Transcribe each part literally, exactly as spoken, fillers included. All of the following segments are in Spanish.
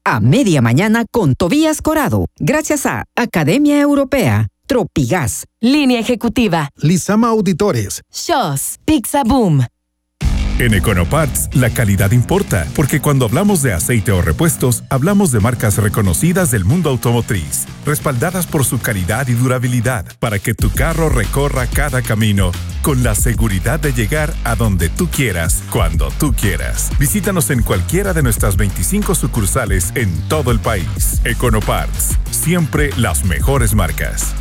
a media mañana con Tobías Corado, gracias a Academia Europea, Tropigas, Línea Ejecutiva, Lizama Auditores, Shows, Pizza Boom. En Econoparts, la calidad importa, porque cuando hablamos de aceite o repuestos, hablamos de marcas reconocidas del mundo automotriz, respaldadas por su calidad y durabilidad, para que tu carro recorra cada camino con la seguridad de llegar a donde tú quieras, cuando tú quieras. Visítanos en cualquiera de nuestras veinticinco sucursales en todo el país. Econoparts, siempre las mejores marcas.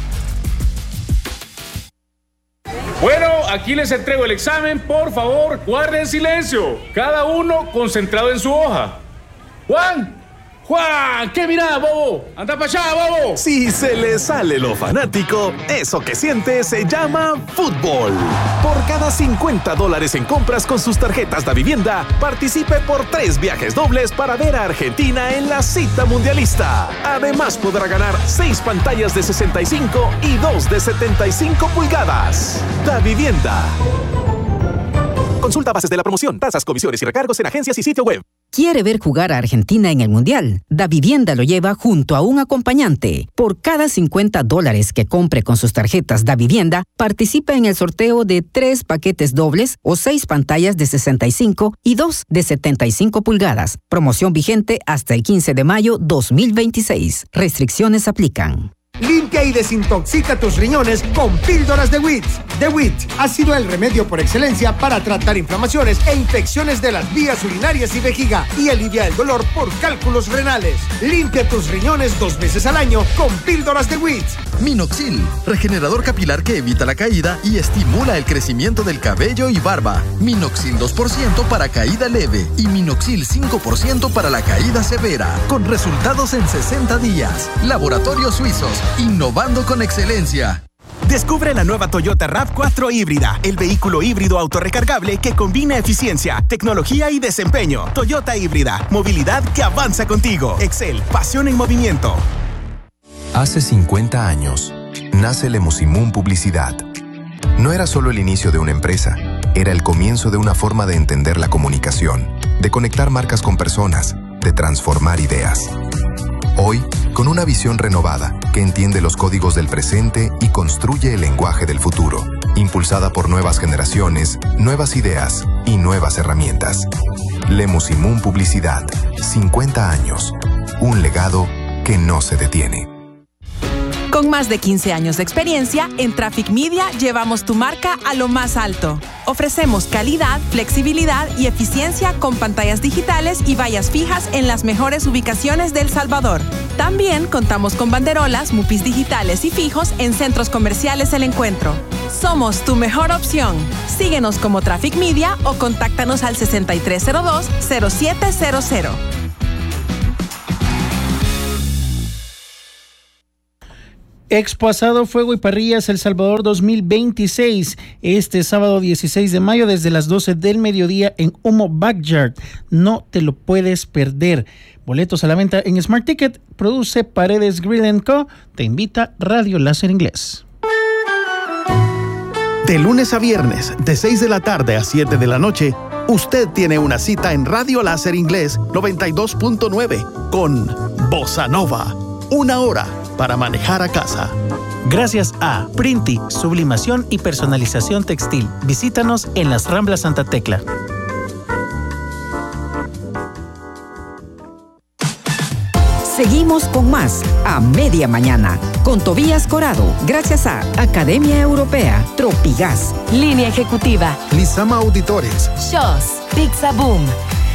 Bueno, aquí les entrego el examen. Por favor, guarden silencio. Cada uno concentrado en su hoja. Juan, Juan, ¿qué mirada, bobo? Anda para allá, bobo. Si se le sale lo fanático, eso que siente se llama fútbol. Por cada cincuenta dólares en compras con sus tarjetas de vivienda, participe por tres viajes dobles para ver a Argentina en la cita mundialista. Además podrá ganar seis pantallas de sesenta y cinco y dos de setenta y cinco pulgadas. Da Vivienda. Consulta bases de la promoción, tasas, comisiones y recargos en agencias y sitio web. ¿Quiere ver jugar a Argentina en el Mundial? Da Vivienda lo lleva junto a un acompañante. Por cada cincuenta dólares que compre con sus tarjetas Da Vivienda, participa en el sorteo de tres paquetes dobles o seis pantallas de sesenta y cinco y dos de setenta y cinco pulgadas. Promoción vigente hasta el quince de mayo dos mil veintiséis. Restricciones aplican. Limpia y desintoxica tus riñones con píldoras de W I T. The W I T ha sido el remedio por excelencia para tratar inflamaciones e infecciones de las vías urinarias y vejiga y alivia el dolor por cálculos renales. Limpia tus riñones dos veces al año con píldoras de W I T. Minoxil, regenerador capilar que evita la caída y estimula el crecimiento del cabello y barba. Minoxil dos por ciento para caída leve y Minoxil cinco por ciento para la caída severa. Con resultados en sesenta días. Laboratorios Suizos. Innovando con excelencia. Descubre la nueva Toyota RAV cuatro híbrida, el vehículo híbrido autorrecargable que combina eficiencia, tecnología y desempeño. Toyota híbrida, movilidad que avanza contigo. Excel, pasión en movimiento. Hace cincuenta años, nace Lemusimún Publicidad. No era solo el inicio de una empresa, era el comienzo de una forma de entender la comunicación, de conectar marcas con personas, de transformar ideas. Hoy, con una visión renovada que entiende los códigos del presente y construye el lenguaje del futuro, impulsada por nuevas generaciones, nuevas ideas y nuevas herramientas. Lemusimún Publicidad, cincuenta años, un legado que no se detiene. Con más de quince años de experiencia, en Traffic Media llevamos tu marca a lo más alto. Ofrecemos calidad, flexibilidad y eficiencia con pantallas digitales y vallas fijas en las mejores ubicaciones de El Salvador. También contamos con banderolas, mupis digitales y fijos en centros comerciales El Encuentro. Somos tu mejor opción. Síguenos como Traffic Media o contáctanos al sesenta y tres cero dos, cero siete cero cero. Expo Asado, Fuego y Parrillas El Salvador dos mil veintiséis, este sábado dieciséis de mayo desde las doce del mediodía en Humo Backyard. No te lo puedes perder. Boletos a la venta en Smart Ticket. Produce Paredes Grill and Co. Te invita Radio Láser Inglés. De lunes a viernes, de seis de la tarde a siete de la noche, usted tiene una cita en Radio Láser Inglés noventa y dos punto nueve con Bossa Nova. Una hora para manejar a casa. Gracias a Printi, sublimación y personalización textil. Visítanos en las Ramblas Santa Tecla. Seguimos con más a media mañana con Tobías Corado, gracias a Academia Europea, Tropigas, Línea Ejecutiva, Lizama Auditores, Shows, Pizza Boom.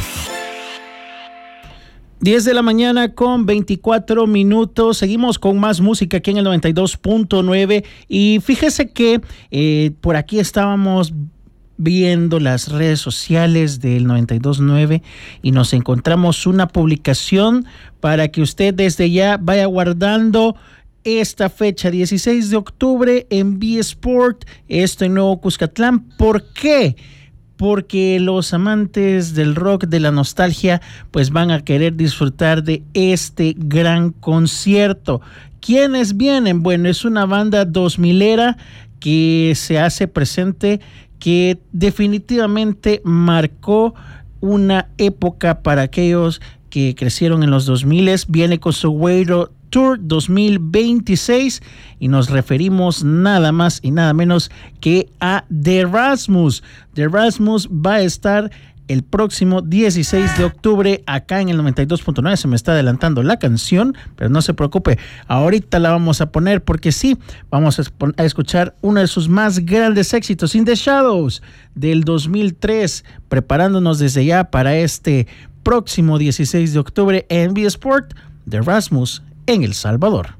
diez de la mañana con veinticuatro minutos. Seguimos con más música aquí en el noventa y dos punto nueve. Y fíjese que eh, por aquí estábamos viendo las redes sociales del noventa y dos punto nueve y nos encontramos una publicación para que usted desde ya vaya guardando esta fecha, dieciséis de octubre en B Sport, esto en Nuevo Cuscatlán. ¿Por qué? Porque los amantes del rock, de la nostalgia, pues van a querer disfrutar de este gran concierto. ¿Quiénes vienen? Bueno, es una banda dos milera que se hace presente, que definitivamente marcó una época para aquellos que crecieron en los dos mil, viene con su World Tour dos mil veintiséis y nos referimos nada más y nada menos que a The Rasmus. The Rasmus va a estar el próximo dieciséis de octubre acá en el noventa y dos punto nueve. Se me está adelantando la canción, pero no se preocupe, ahorita la vamos a poner porque sí, vamos a escuchar uno de sus más grandes éxitos, In the Shadows, del dos mil tres, preparándonos desde ya para este próximo dieciséis de octubre en V Sport, The Rasmus en El Salvador.